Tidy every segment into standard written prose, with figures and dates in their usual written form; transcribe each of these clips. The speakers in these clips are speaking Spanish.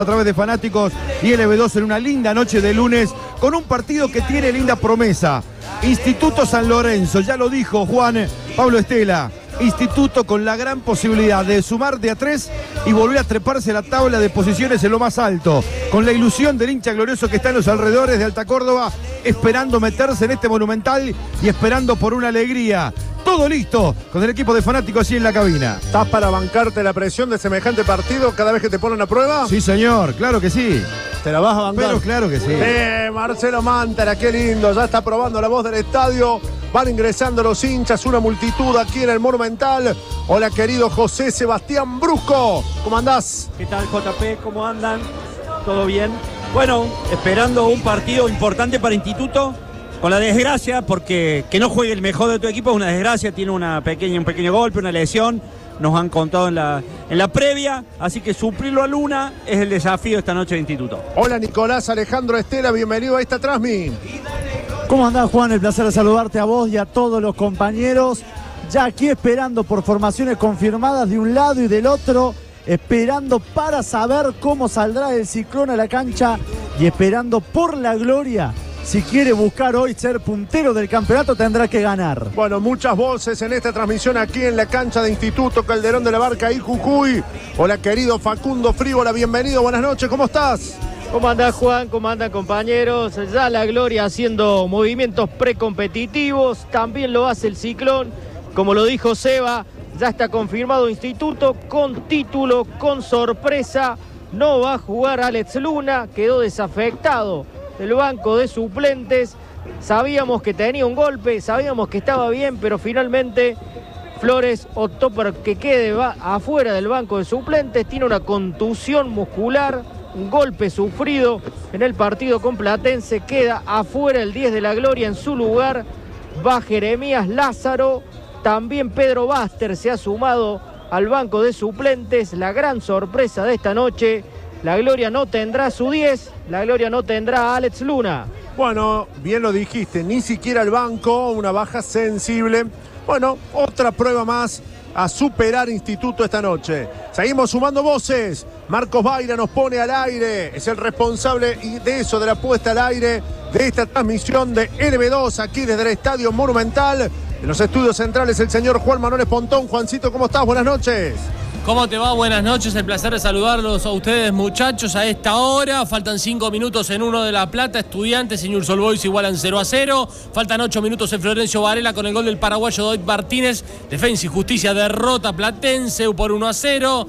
A través de Fanáticos y LB2 en una linda noche de lunes con un partido que tiene linda promesa. Instituto San Lorenzo, ya lo dijo Juan Pablo Estela. Instituto con la gran posibilidad de sumar de a 3 y volver a treparse a la tabla de posiciones en lo más alto. Con la ilusión del hincha glorioso que está en los alrededores de Alta Córdoba, esperando meterse en este Monumental y esperando por una alegría. Todo listo con el equipo de Fanáticos así en la cabina. ¿Estás para bancarte la presión de semejante partido cada vez que te ponen a prueba? Sí, señor, claro que sí. ¿Te la vas a bancar? Pero claro que sí. Marcelo Mantera, qué lindo. Ya está probando la voz del estadio. Van ingresando los hinchas, una multitud aquí en el Monumental. Hola, querido José Sebastián Brusco. ¿Cómo andás? ¿Qué tal, JP? ¿Cómo andan? ¿Todo bien? Bueno, esperando un partido importante para Instituto. Con la desgracia, porque que no juegue el mejor de tu equipo es una desgracia, tiene un pequeño golpe, una lesión, nos han contado en la previa, así que suplirlo a Luna es el desafío esta noche de Instituto. Hola Nicolás Alejandro Estela, bienvenido a esta transmisión. ¿Cómo andás, Juan? El placer de saludarte a vos y a todos los compañeros, ya aquí esperando por formaciones confirmadas de un lado y del otro, esperando para saber cómo saldrá el Ciclón a la cancha y esperando por la gloria. Si quiere buscar hoy ser puntero del campeonato, tendrá que ganar. Bueno, muchas voces en esta transmisión aquí en la cancha de Instituto Calderón de la Barca y Jujuy. Hola, querido Facundo Frívola, bienvenido, buenas noches, ¿cómo estás? ¿Cómo andás, Juan? ¿Cómo andan, compañeros? Ya la gloria haciendo movimientos precompetitivos, también lo hace el Ciclón. Como lo dijo Seba, ya está confirmado Instituto con título, con sorpresa. No va a jugar Alex Luna, quedó desafectado del banco de suplentes. Sabíamos que tenía un golpe, sabíamos que estaba bien, pero finalmente Flores optó por que quede afuera del banco de suplentes. Tiene una contusión muscular, un golpe sufrido en el partido con Platense. Queda afuera el 10 de la gloria. En su lugar va Jeremías Lázaro. También Pedro Baster se ha sumado al banco de suplentes. La gran sorpresa de esta noche: la gloria no tendrá su 10, la gloria no tendrá a Alex Luna. Bueno, bien lo dijiste, ni siquiera el banco, una baja sensible. Bueno, otra prueba más a superar Instituto esta noche. Seguimos sumando voces. Marcos Baira nos pone al aire, es el responsable de eso, de la puesta al aire de esta transmisión de LB2 aquí desde el Estadio Monumental. En los estudios centrales el señor Juan Manuel Espontón. Juancito, ¿cómo estás? Buenas noches. ¿Cómo te va? Buenas noches, el placer de saludarlos a ustedes, muchachos, a esta hora. Faltan 5 minutos en Uno de La Plata. Estudiantes y Newell's Old Boys igualan 0-0. Faltan 8 minutos en Florencio Varela con el gol del paraguayo David Martínez. Defensa y Justicia derrota Platense por 1-0.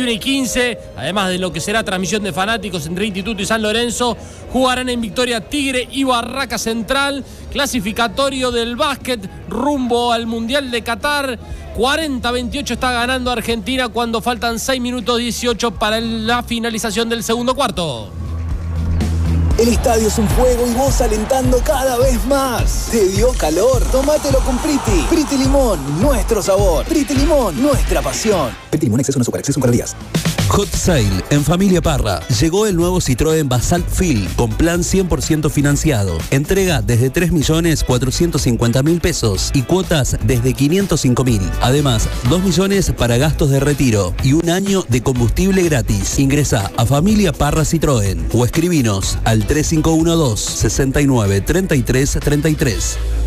21:15. Además de lo que será transmisión de Fanáticos entre Instituto y San Lorenzo, jugarán en Victoria Tigre y Barraca Central. Clasificatorio del básquet rumbo al Mundial de Qatar. 40-28 está ganando Argentina cuando faltan 6 minutos 18 para la finalización del segundo cuarto. El estadio es un juego y vos alentando cada vez más. ¿Te dio calor? Tómatelo con Priti. Priti Limón, nuestro sabor. Priti Limón, nuestra pasión. Priti Limón, exceso en azúcar, exceso en calorías. Hot Sale en Familia Parra. Llegó el nuevo Citroën Basalt Fil con plan 100% financiado. Entrega desde 3.450.000 pesos y cuotas desde 505.000. Además, 2 millones para gastos de retiro y 1 año de combustible gratis. Ingresá a Familia Parra Citroën o escribinos al 3512 69 33 33.